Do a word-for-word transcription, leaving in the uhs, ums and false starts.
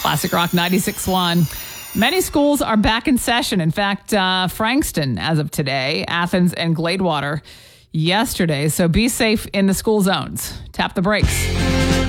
Classic Rock ninety-six point one. Many schools are back in session. In fact, uh, Frankston as of today, Athens and Gladewater yesterday. So be safe in the school zones. Tap the brakes.